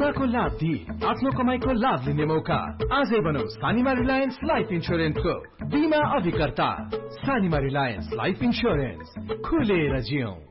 बीमाको लाभ दिई आफ्नो कमाईको लाभ लिने मौका। आजै बनौ सानिमा रिलायन्स लाइफ इन्स्योरेन्सको बीमा अभिकर्ता। सानिमा रिलायन्स लाइफ इन्स्योरेन्स, खुलेर जियौं।